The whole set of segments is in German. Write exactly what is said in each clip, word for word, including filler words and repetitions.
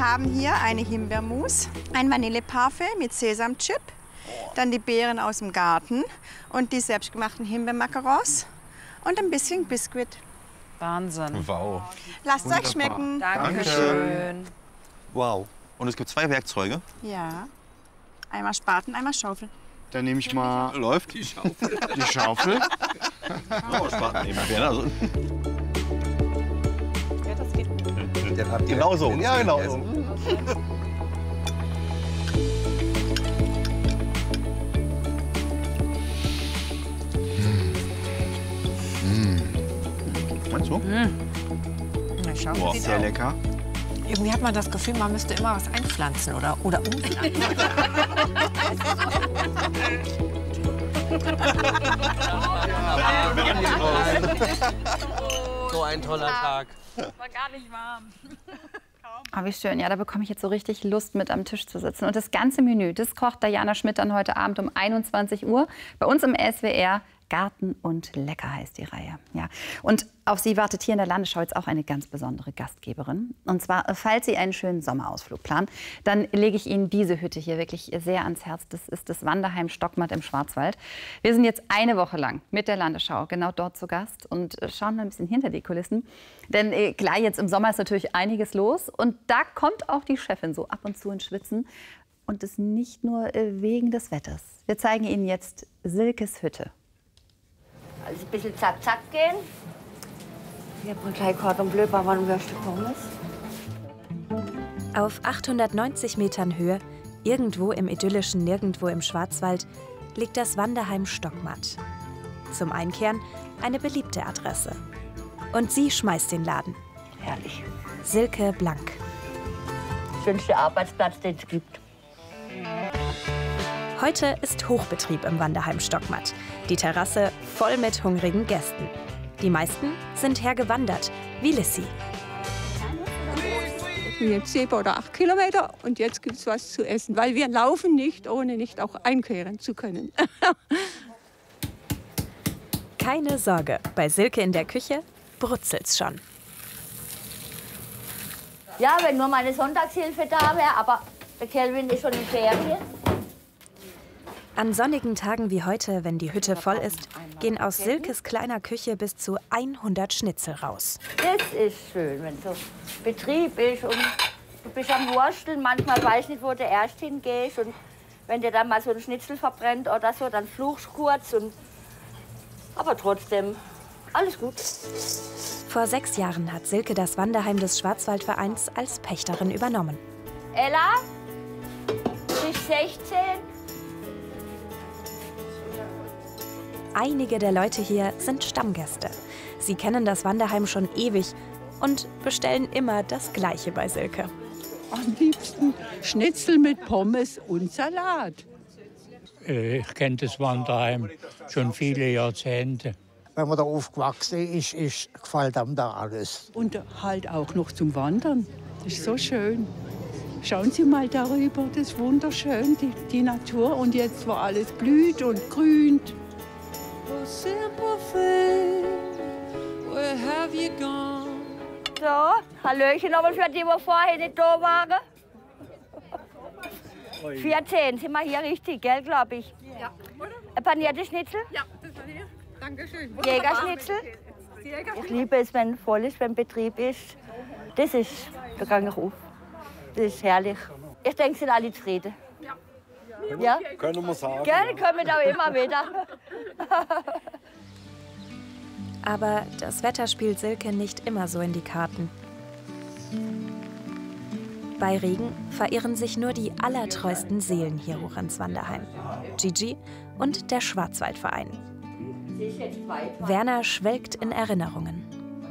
haben hier eine Himbeermus, ein Vanilleparfait mit Sesamchip, dann die Beeren aus dem Garten und die selbstgemachten Himbeermacarons und ein bisschen Biskuit. Wahnsinn. Wow. Lasst es euch schmecken. Dankeschön. Wow. Und es gibt zwei Werkzeuge. Ja. Einmal Spaten, einmal Schaufel. Dann nehme ich mal Läuft die Schaufel. die Schaufel. Oh, Spaten nehmen wir. Also. Ja, das geht. Den habt ihr genau so. Ja, genau so. Meinst du? Na, schau, Wow. sieht Sehr aus. lecker. Irgendwie hat man das Gefühl, man müsste immer was einpflanzen oder, oder umpflanzen. So ein toller Tag. War gar nicht warm. Oh, wie schön. Ja, da bekomme ich jetzt so richtig Lust, mit am Tisch zu sitzen. Und das ganze Menü, das kocht Diana Schmidt dann heute Abend um einundzwanzig Uhr bei uns im S W R. Garten und Lecker heißt die Reihe. Ja. Und auf Sie wartet hier in der Landesschau jetzt auch eine ganz besondere Gastgeberin. Und zwar, falls Sie einen schönen Sommerausflug planen, dann lege ich Ihnen diese Hütte hier wirklich sehr ans Herz. Das ist das Wanderheim Stockmatt im Schwarzwald. Wir sind jetzt eine Woche lang mit der Landesschau genau dort zu Gast und schauen mal ein bisschen hinter die Kulissen. Denn äh, klar, jetzt im Sommer ist natürlich einiges los. Und da kommt auch die Chefin so ab und zu ins Schwitzen. Und das nicht nur äh, wegen des Wetters. Wir zeigen Ihnen jetzt Silkes Hütte. Also ein bisschen zack, zack gehen. Ich habe einen kleinen Cordon Bleu, bei meinem Würste Pommes. Auf achthundertneunzig Metern Höhe, irgendwo im idyllischen Nirgendwo im Schwarzwald, liegt das Wanderheim Stockmatt. Zum Einkehren eine beliebte Adresse. Und sie schmeißt den Laden. Herrlich. Silke Blank. Schönster Arbeitsplatz, den es gibt. Heute ist Hochbetrieb im Wanderheim Stockmatt. Die Terrasse voll mit hungrigen Gästen. Die meisten sind hergewandert, wie Lissy. Jetzt sieben oder acht Kilometer und jetzt gibt es was zu essen, weil wir laufen nicht, ohne nicht auch einkehren zu können. Keine Sorge, bei Silke in der Küche brutzelt's schon. Ja, wenn nur meine Sonntagshilfe da wäre, aber der Kelvin ist schon in Ferien. An sonnigen Tagen wie heute, wenn die Hütte voll ist, gehen aus Silkes kleiner Küche bis zu hundert Schnitzel raus. Das ist schön, wenn so Betrieb ist und du bist am Wursteln. Manchmal weiß nicht, wo du erst hingehst. Und wenn dir dann mal so ein Schnitzel verbrennt oder so, dann fluchst du kurz. Und aber trotzdem, alles gut. Vor sechs Jahren hat Silke das Wanderheim des Schwarzwaldvereins als Pächterin übernommen. Ella, du bist sechzehn. Einige der Leute hier sind Stammgäste. Sie kennen das Wanderheim schon ewig und bestellen immer das Gleiche bei Silke. Am liebsten Schnitzel mit Pommes und Salat. Ich kenne das Wanderheim schon viele Jahrzehnte. Wenn man da aufgewachsen ist, ist gefällt einem da alles. Und halt auch noch zum Wandern. Das ist so schön. Schauen Sie mal darüber, das ist wunderschön, die, die Natur. Und jetzt, wo alles blüht und grünt. So, Hallöchen nochmal für die, die vorher nicht da waren. vierzehn, sind wir hier richtig, gell, glaube ich? Ja. Ein paniertes Schnitzel? Ja, das war hier. Dankeschön. Jägerschnitzel? Ich liebe es, wenn voll ist, wenn Betrieb ist. Das ist, da kann ich auf. Das ist herrlich. Ich denke, sind alle zufrieden. Ja. Ja? Können wir sagen. Gerne kommen auch immer wieder. Aber das Wetter spielt Silke nicht immer so in die Karten. Bei Regen verirren sich nur die allertreuesten Seelen hier hoch ins Wanderheim. Gigi und der Schwarzwaldverein. Werner schwelgt in Erinnerungen.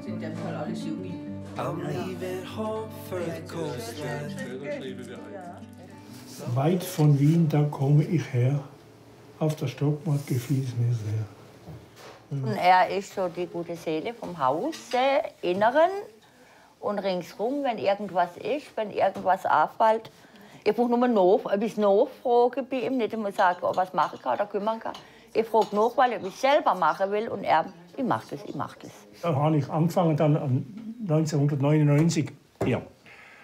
Weit von Wien, da komme ich her. Auf der Stockmatt gefiel es mir sehr. Und er ist so die gute Seele vom Haus, äh, Inneren und ringsrum, wenn irgendwas ist, wenn irgendwas auffällt. Ich brauche nur noch, ein bisschen nachfragen bei ihm, nicht immer sagen, ob er was machen kann oder kümmern kann. Ich frage nach, weil ich es selber machen will und er, ich mache das, ich mache das. Da habe ich angefangen dann neunzehnhundertneunundneunzig. Ja.